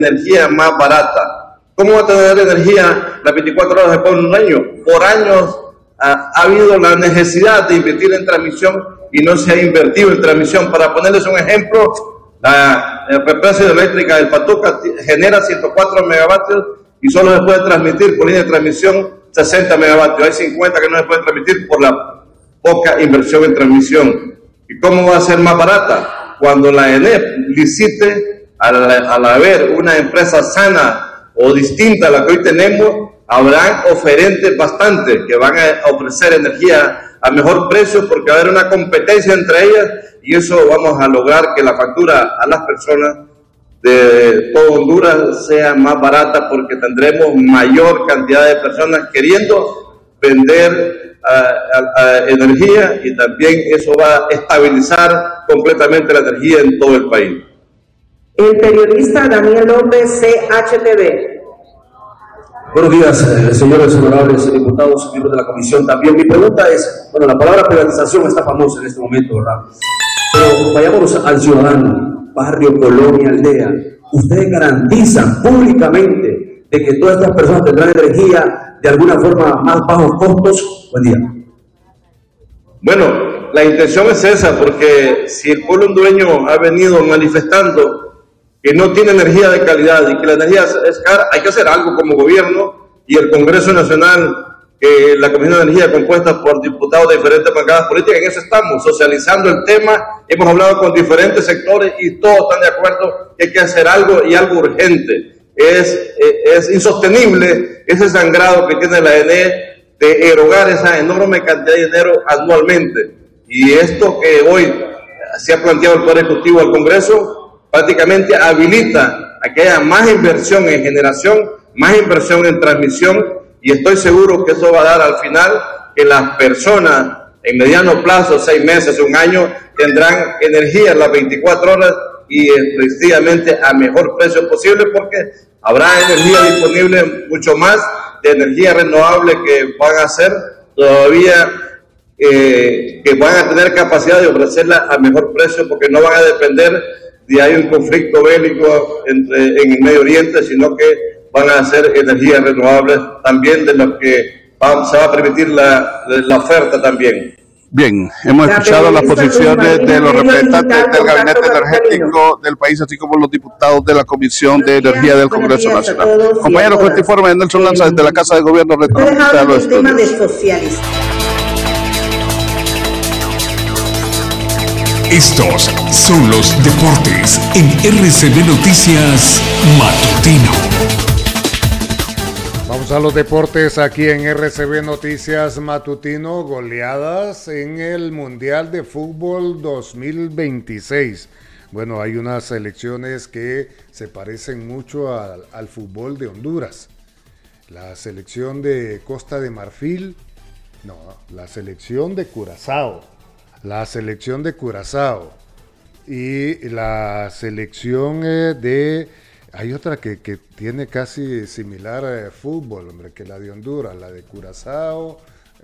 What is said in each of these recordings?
energía más barata. ¿Cómo va a tener energía las 24 horas del pueblo hondureño? Por años ha habido la necesidad de invertir en transmisión y no se ha invertido en transmisión. Para ponerles un ejemplo, la represa hidroeléctrica del Patuca genera 104 megavatios y solo se puede transmitir por línea de transmisión 60 megavatios. Hay 50 que no se pueden transmitir por la poca inversión en transmisión. ¿Y cómo va a ser más barata? Cuando la ENEP licite, al haber una empresa sana o distinta a la que hoy tenemos, habrán oferentes bastantes que van a ofrecer energía a mejor precio porque va a haber una competencia entre ellas y eso vamos a lograr que la factura a las personas de todo Honduras sea más barata porque tendremos mayor cantidad de personas queriendo vender energía y también eso va a estabilizar completamente la energía en todo el país. El periodista Daniel López, CHTV. Buenos días, señores honorables diputados, miembros de la comisión. También mi pregunta es, bueno, la palabra privatización está famosa en este momento, ¿verdad? Pero vayámonos al ciudadano, barrio, colonia, aldea. ¿Ustedes garantizan públicamente de que todas estas personas tendrán energía de alguna forma más bajos costos? Buen día. Bueno, la intención es esa, porque si el pueblo hondureño ha venido manifestando que no tiene energía de calidad y que la energía es cara, hay que hacer algo como gobierno y el Congreso Nacional, la Comisión de Energía compuesta por diputados de diferentes bancadas políticas, en eso estamos, socializando el tema, hemos hablado con diferentes sectores y todos están de acuerdo que hay que hacer algo y algo urgente. Es insostenible ese sangrado que tiene la ENE de erogar esa enorme cantidad de dinero anualmente. Y esto que hoy se ha planteado el Poder Ejecutivo al Congreso, prácticamente habilita a que haya más inversión en generación, más inversión en transmisión, y estoy seguro que eso va a dar al final que las personas en mediano plazo, 6 meses, un año, tendrán energía las 24 horas y efectivamente a mejor precio posible porque habrá energía disponible, mucho más de energía renovable que van a ser todavía, que van a tener capacidad de ofrecerla a mejor precio porque no van a depender de hay un conflicto bélico en el Medio Oriente, sino que van a ser energías renovables también de lo que se va a permitir la oferta también. Bien, hemos escuchado las posiciones de los representantes del Gabinete Energético del país, así como los diputados de la Comisión de Energía del Congreso Nacional. Compañeros, con este informe de Nelson Lanza desde la Casa de Gobierno, retornamos a los estudios. Estos son los deportes en RCB Noticias Matutino. Vamos a los deportes aquí en RCB Noticias Matutino. Goleadas en el Mundial de Fútbol 2026. Bueno, hay unas selecciones que se parecen mucho al fútbol de Honduras. La selección de Costa de Marfil, no, la selección de Curazao. La selección de Curazao y la selección hay otra que tiene casi similar fútbol, hombre, que la de Honduras, la de Curazao,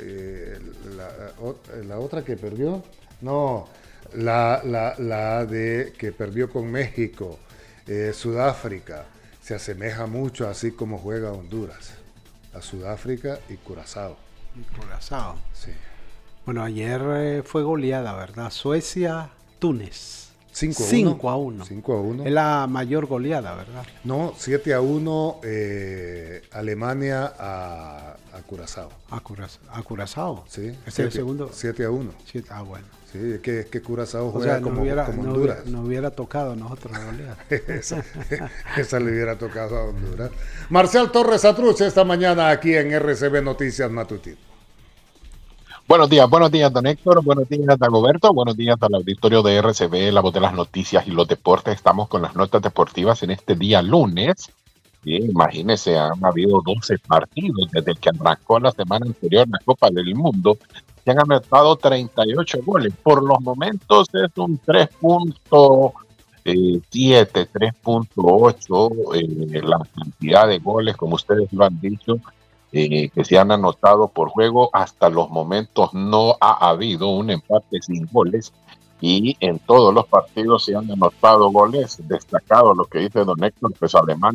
la otra que perdió, no, la de que perdió con México, Sudáfrica, se asemeja mucho así como juega Honduras, a Sudáfrica y Curazao. Curazao. Sí. Bueno, ayer fue goleada, ¿verdad? Suecia-Túnez. 5-1. 5-1. Es la mayor goleada, ¿verdad? No, 7-1 Alemania a Curazao. ¿A Curazao? Sí. ¿Es el segundo? 7-1. Bueno. Sí, es que Curazao juega como Honduras. No hubiera tocado a nosotros la goleada. esa le hubiera tocado a Honduras. Marcial Torres Atruch esta mañana aquí en RCB Noticias Matutino. Buenos días, don Héctor, buenos días, Dagoberto, buenos días al auditorio de RCB, la voz de las noticias y los deportes. Estamos con las notas deportivas en este día lunes. Y imagínense, han habido 12 partidos desde que arrancó la semana anterior la Copa del Mundo. Se han anotado 38 goles. Por los momentos es un 3.7, 3.8 la cantidad de goles, como ustedes lo han dicho. Que se han anotado por juego. Hasta los momentos no ha habido un empate sin goles y en todos los partidos se han anotado goles. Destacado lo que dice don Héctor, pues Alemania